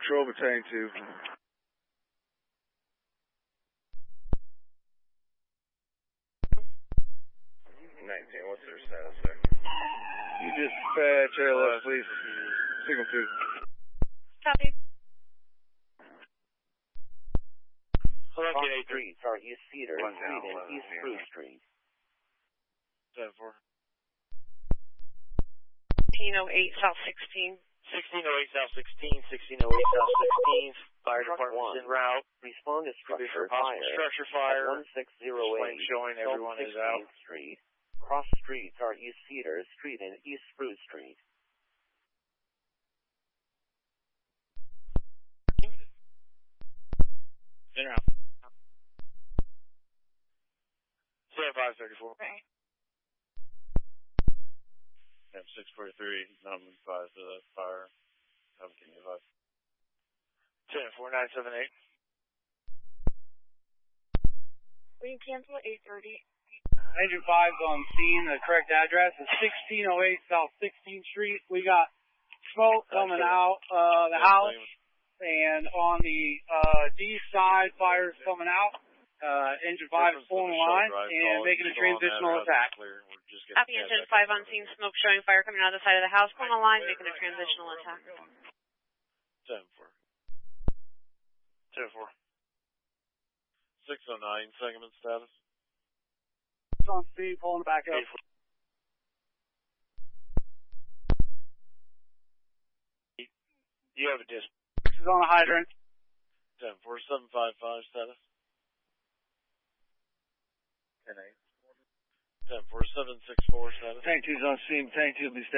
Patrol Battalion 2. 19, what's their status there? You dispatch ALS, please. Signal 2. Copy. Cross streets are East Cedar Street and East Spruce Street. 10-4. 1608 South 16. 1608 South 16, 1608 South 16. Fire department's en route. Respond to structure fire. Structure fire. 1608 showing everyone is out. Street. Cross streets are East Cedar Street and East Spruce Street. In route. Stand 534. Right. Yeah, 643, 915 to that fire. Have can you advise? 10-4978. We can cancel at 8:30. Engine 5's on scene. The correct address is 1608 South 16th Street. We got smoke coming out the house, and on the D side, fire's coming out. Engine 5 is pulling the line and making a transitional attack. Copy, Engine 5 on scene, smoke showing fire coming out of the side of the house, pulling the line, making a transitional attack. 10-4. 10-4. 609, Sangamon status. It's on speed, pulling back up. You have a dispatch. This is on a hydrant. 10-4, 755 status. 10-8. 10-4, 764 status. Tank 2's on scene. Tank 2 will be